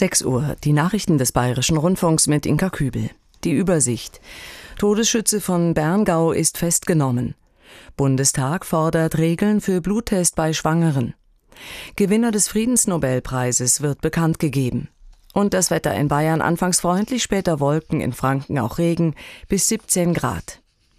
6 Uhr, die Nachrichten des Bayerischen Rundfunks mit Inka Kübel. Die Übersicht. Todesschütze von Berngau ist festgenommen. Bundestag fordert Regeln für Bluttest bei Schwangeren. Gewinner des Friedensnobelpreises wird bekannt gegeben. Und das Wetter in Bayern anfangs freundlich, später Wolken, in Franken auch Regen, bis 17 Grad.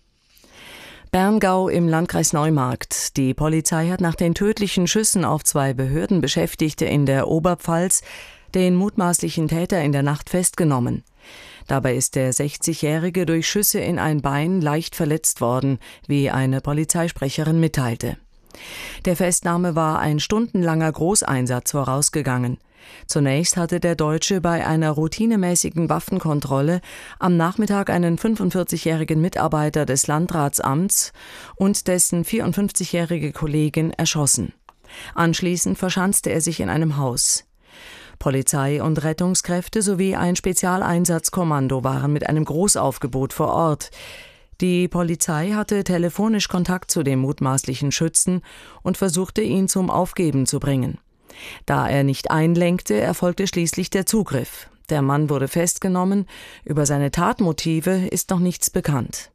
Berngau im Landkreis Neumarkt. Die Polizei hat nach den tödlichen Schüssen auf 2 Behördenbeschäftigte in der Oberpfalz den mutmaßlichen Täter in der Nacht festgenommen. Dabei ist der 60-Jährige durch Schüsse in ein Bein leicht verletzt worden, wie eine Polizeisprecherin mitteilte. Der Festnahme war ein stundenlanger Großeinsatz vorausgegangen. Zunächst hatte der Deutsche bei einer routinemäßigen Waffenkontrolle am Nachmittag einen 45-jährigen Mitarbeiter des Landratsamts und dessen 54-jährige Kollegin erschossen. Anschließend verschanzte er sich in einem Haus. Polizei und Rettungskräfte sowie ein Spezialeinsatzkommando waren mit einem Großaufgebot vor Ort. Die Polizei hatte telefonisch Kontakt zu dem mutmaßlichen Schützen und versuchte, ihn zum Aufgeben zu bringen. Da er nicht einlenkte, erfolgte schließlich der Zugriff. Der Mann wurde festgenommen. Über seine Tatmotive ist noch nichts bekannt.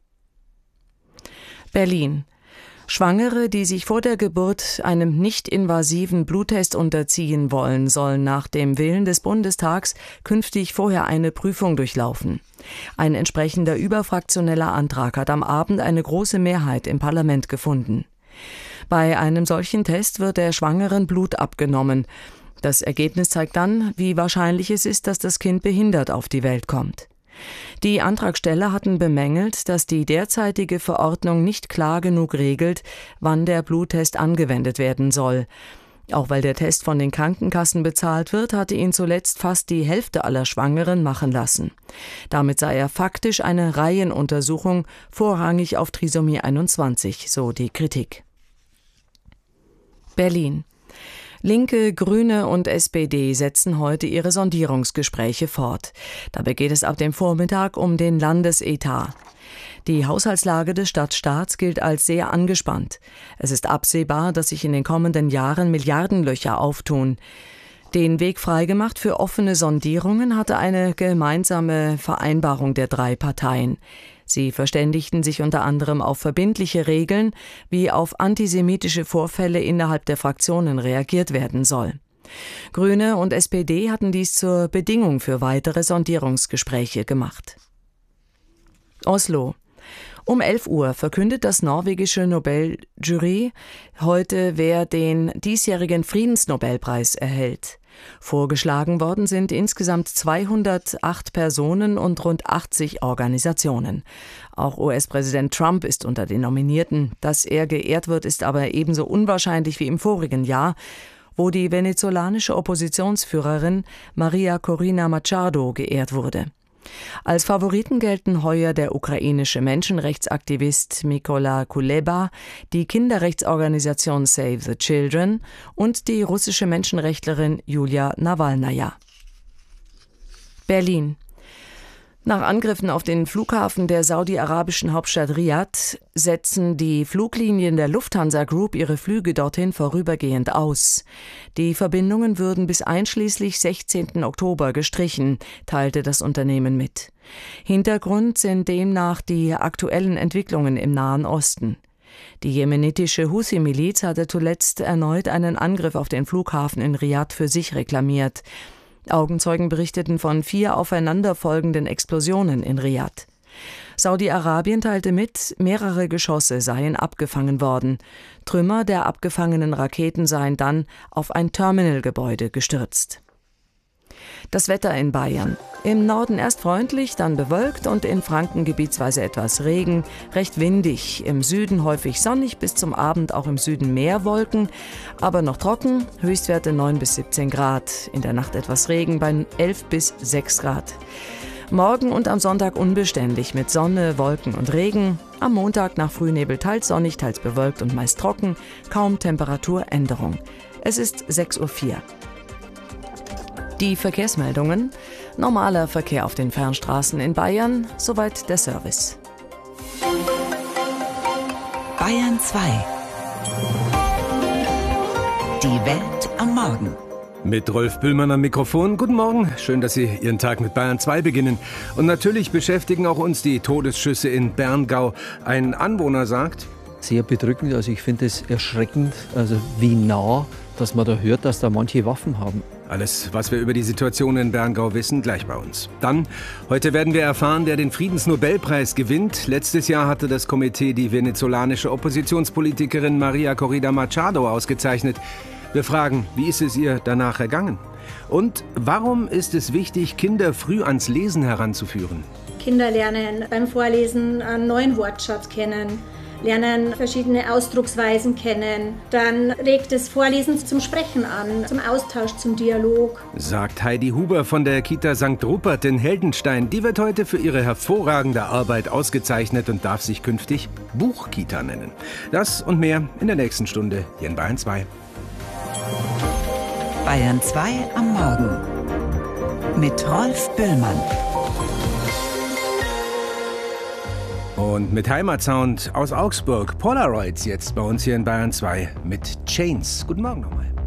Berlin. Schwangere, die sich vor der Geburt einem nicht-invasiven Bluttest unterziehen wollen, sollen nach dem Willen des Bundestags künftig vorher eine Prüfung durchlaufen. Ein entsprechender überfraktioneller Antrag hat am Abend eine große Mehrheit im Parlament gefunden. Bei einem solchen Test wird der Schwangeren Blut abgenommen. Das Ergebnis zeigt dann, wie wahrscheinlich es ist, dass das Kind behindert auf die Welt kommt. Die Antragsteller hatten bemängelt, dass die derzeitige Verordnung nicht klar genug regelt, wann der Bluttest angewendet werden soll. Auch weil der Test von den Krankenkassen bezahlt wird, hatte ihn zuletzt fast die Hälfte aller Schwangeren machen lassen. Damit sei er faktisch eine Reihenuntersuchung, vorrangig auf Trisomie 21, so die Kritik. Berlin. Linke, Grüne und SPD setzen heute ihre Sondierungsgespräche fort. Dabei geht es ab dem Vormittag um den Landesetat. Die Haushaltslage des Stadtstaats gilt als sehr angespannt. Es ist absehbar, dass sich in den kommenden Jahren Milliardenlöcher auftun. Den Weg freigemacht für offene Sondierungen hatte eine gemeinsame Vereinbarung der 3 Parteien. Sie verständigten sich unter anderem auf verbindliche Regeln, wie auf antisemitische Vorfälle innerhalb der Fraktionen reagiert werden soll. Grüne und SPD hatten dies zur Bedingung für weitere Sondierungsgespräche gemacht. Oslo. Um 11 Uhr verkündet das norwegische Nobeljury heute, wer den diesjährigen Friedensnobelpreis erhält. Vorgeschlagen worden sind insgesamt 208 Personen und rund 80 Organisationen. Auch US-Präsident Trump ist unter den Nominierten. Dass er geehrt wird, ist aber ebenso unwahrscheinlich wie im vorigen Jahr, wo die venezolanische Oppositionsführerin Maria Corina Machado geehrt wurde. Als Favoriten gelten heuer der ukrainische Menschenrechtsaktivist Mykola Kuleba, die Kinderrechtsorganisation Save the Children und die russische Menschenrechtlerin Julia Nawalnaja. Berlin. Nach Angriffen auf den Flughafen der saudi-arabischen Hauptstadt Riad setzen die Fluglinien der Lufthansa Group ihre Flüge dorthin vorübergehend aus. Die Verbindungen würden bis einschließlich 16. Oktober gestrichen, teilte das Unternehmen mit. Hintergrund sind demnach die aktuellen Entwicklungen im Nahen Osten. Die jemenitische Huthi-Miliz hatte zuletzt erneut einen Angriff auf den Flughafen in Riad für sich reklamiert. Augenzeugen berichteten von 4 aufeinanderfolgenden Explosionen in Riad. Saudi-Arabien teilte mit, mehrere Geschosse seien abgefangen worden. Trümmer der abgefangenen Raketen seien dann auf ein Terminalgebäude gestürzt. Das Wetter in Bayern. Im Norden erst freundlich, dann bewölkt und in Franken gebietsweise etwas Regen, recht windig. Im Süden häufig sonnig, bis zum Abend auch im Süden mehr Wolken, aber noch trocken, Höchstwerte 9 bis 17 Grad. In der Nacht etwas Regen bei 11 bis 6 Grad. Morgen und am Sonntag unbeständig mit Sonne, Wolken und Regen. Am Montag nach Frühnebel teils sonnig, teils bewölkt und meist trocken, kaum Temperaturänderung. Es ist 6:04 Uhr. Die Verkehrsmeldungen. Normaler Verkehr auf den Fernstraßen in Bayern. Soweit der Service. Bayern 2. Die Welt am Morgen. Mit Rolf Bühlmann am Mikrofon. Guten Morgen, schön, dass Sie Ihren Tag mit Bayern 2 beginnen. Und natürlich beschäftigen auch uns die Todesschüsse in Berngau. Ein Anwohner sagt: Sehr bedrückend, also ich finde es erschreckend, also wie nah, dass man da hört, dass da manche Waffen haben. Alles, was wir über die Situation in Berngau wissen, gleich bei uns. Dann, heute werden wir erfahren, wer den Friedensnobelpreis gewinnt. Letztes Jahr hatte das Komitee die venezolanische Oppositionspolitikerin Maria Corina Machado ausgezeichnet. Wir fragen, wie ist es ihr danach ergangen? Und warum ist es wichtig, Kinder früh ans Lesen heranzuführen? Kinder lernen beim Vorlesen einen neuen Wortschatz kennen, lernen verschiedene Ausdrucksweisen kennen. Dann regt das Vorlesen zum Sprechen an, zum Austausch, zum Dialog. Sagt Heidi Huber von der Kita St. Rupert in Heldenstein. Die wird heute für ihre hervorragende Arbeit ausgezeichnet und darf sich künftig Buchkita nennen. Das und mehr in der nächsten Stunde hier in Bayern 2. Bayern 2 am Morgen mit Rolf Bühlmann. Und mit Heimatsound aus Augsburg, Polaroids jetzt bei uns hier in Bayern 2 mit Chains. Guten Morgen nochmal.